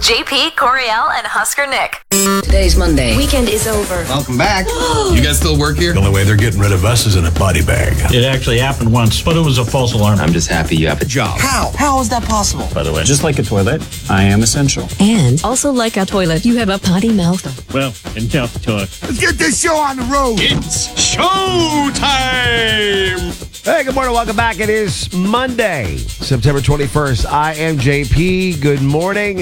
JP, Coriel, and Husker Nick. Today's Monday. Weekend is over. Welcome back. You guys still work here? The only way they're getting rid of us is in a body bag. It actually happened once, but it was a false alarm. I'm just happy you have a job. How? How is that possible? By the way, just like a toilet, I am essential. And also like a toilet, you have a potty mouth. Well, in count to it. Let's get this show on the road. It's showtime! Hey, good morning. Welcome back. It is Monday, September 21st. I am JP. Good morning.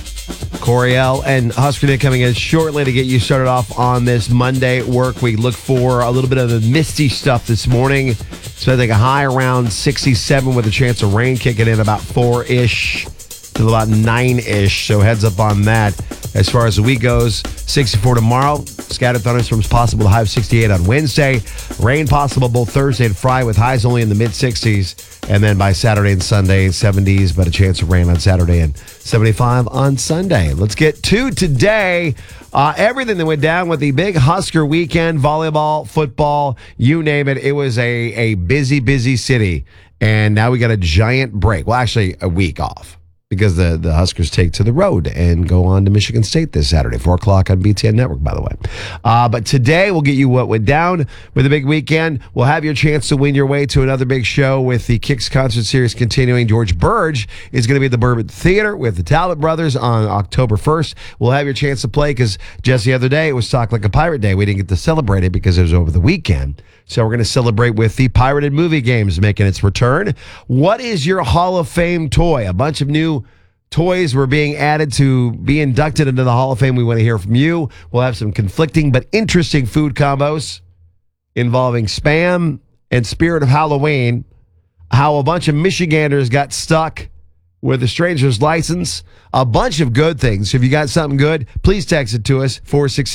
Coriel and Husker Nick coming in shortly to get you started off on this Monday work week. Look for a little bit of the misty stuff this morning. So I think a high around 67 with a chance of rain kicking in about 4-ish to about 9-ish. So heads up on that. As far as the week goes, 64 tomorrow. Scattered thunderstorms possible. The high of 68 on Wednesday. Rain possible both Thursday and Friday with highs only in the mid-60s. And then by Saturday and Sunday, 70s, but a chance of rain on Saturday and 75 on Sunday. Let's get to today. Everything that went down with the big Husker weekend, volleyball, football, you name it. It was a busy, busy city. And now we got a giant break. Well, actually, a week off. Because the Huskers take to the road and go on to Michigan State this Saturday, 4 o'clock on BTN Network, by the way. But today, we'll get you what went down with the big weekend. We'll have your chance to win your way to another big show with the Kicks concert series continuing. George Burge is going to be at the Bourbon Theater with the Talbot Brothers on October 1st. We'll have your chance to play because just the other day, it was Talk Like a Pirate Day. We didn't get to celebrate it because it was over the weekend. So we're going to celebrate with the Pirated Movie Games making its return. What is your Hall of Fame toy? A bunch of new toys were being added to be inducted into the Hall of Fame. We want to hear from you. We'll have some conflicting but interesting food combos involving Spam and Spirit of Halloween. How a bunch of Michiganders got stuck with a stranger's license. A bunch of good things. If you got something good, please text it to us.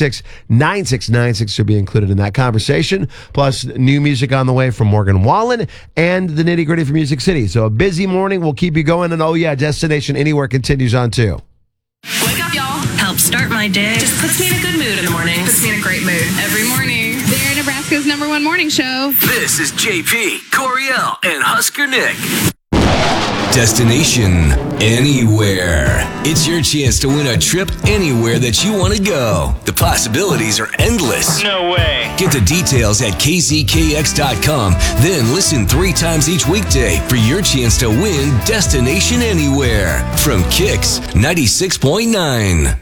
466-9696 should be included in that conversation. Plus, new music on the way from Morgan Wallen and the Nitty Gritty from Music City. So a busy morning. We'll keep you going. And oh yeah, Destination Anywhere continues on too. Wake up, y'all. Help start my day. Just puts me in a good mood in the morning. Puts me in a great mood every morning. They're Nebraska's #1 morning show. This is JP, Coriel, and Husker Nick. Destination Anywhere. It's your chance to win a trip anywhere that you want to go. The possibilities are endless. No way. Get the details at kzkx.com. Then listen 3 times each weekday for your chance to win Destination Anywhere from Kicks 96.9.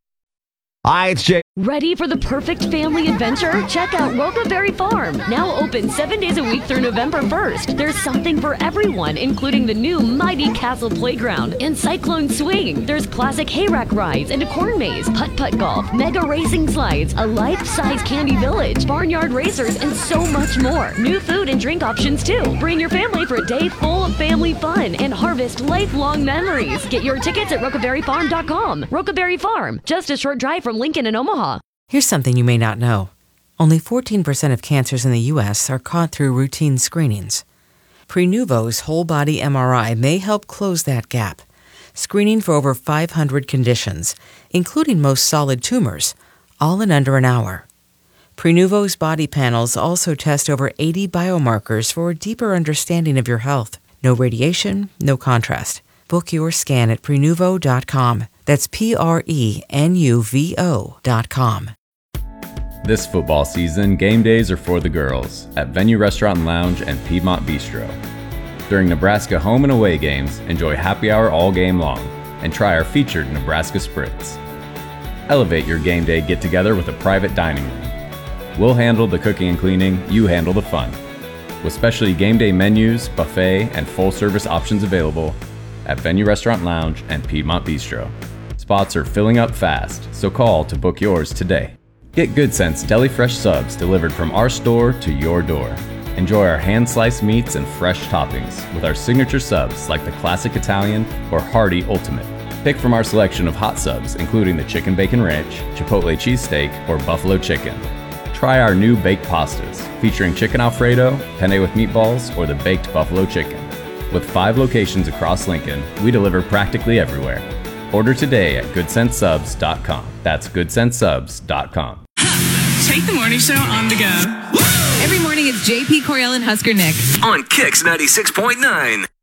Hi, it's Jay. Ready for the perfect family adventure? Check out Rocaberry Farm. Now open 7 days a week through November 1st. There's something for everyone, including the new Mighty Castle Playground and Cyclone Swing. There's classic hayrack rides and a corn maze, putt-putt golf, mega racing slides, a life-size candy village, barnyard racers, and so much more. New food and drink options, too. Bring your family for a day full of family fun and harvest lifelong memories. Get your tickets at rocaberryfarm.com. Rocaberry Farm, just a short drive from Lincoln and Omaha. Here's something you may not know. Only 14% of cancers in the U.S. are caught through routine screenings. Prenuvo's whole-body MRI may help close that gap, screening for over 500 conditions, including most solid tumors, all in under an hour. Prenuvo's body panels also test over 80 biomarkers for a deeper understanding of your health. No radiation, no contrast. Book your scan at Prenuvo.com. That's Prenuvo.com. This football season, game days are for the girls at Venue Restaurant and Lounge and Piedmont Bistro. During Nebraska home and away games, enjoy happy hour all game long and try our featured Nebraska Spritz. Elevate your game day get-together with a private dining room. We'll handle the cooking and cleaning, you handle the fun. With specialty game day menus, buffet, and full-service options available at Venue Restaurant Lounge and Piedmont Bistro. Spots are filling up fast, so call to book yours today. Get Good Sense Deli Fresh subs delivered from our store to your door. Enjoy our hand-sliced meats and fresh toppings with our signature subs like the Classic Italian or Hearty Ultimate. Pick from our selection of hot subs, including the Chicken Bacon Ranch, Chipotle Cheesesteak, or Buffalo Chicken. Try our new baked pastas, featuring Chicken Alfredo, penne with meatballs, or the Baked Buffalo Chicken. With 5 locations across Lincoln, we deliver practically everywhere. Order today at GoodSenseSubs.com. That's GoodSenseSubs.com. Take the morning show on the go. Every morning it's JP, Coriel, and Husker Nick. On Kicks 96.9.